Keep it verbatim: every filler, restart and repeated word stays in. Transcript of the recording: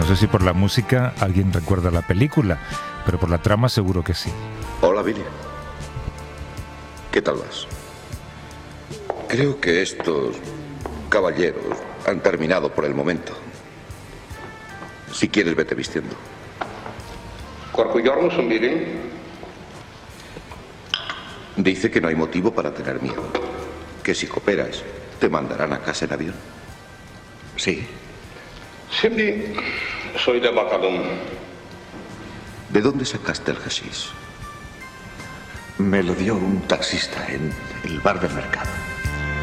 sé si por la música alguien recuerda la película, pero por la trama seguro que sí. Hola, Billy. ¿Qué tal vas? Creo que estos caballeros han terminado por el momento. Si quieres, vete vistiendo. Corcullornos un Billy. Dice que no hay motivo para tener miedo. Que si cooperas, te mandarán a casa en avión. Sí. Sí, soy de Bacalón. ¿De dónde sacaste el hashish? Me lo dio un taxista en el bar del mercado.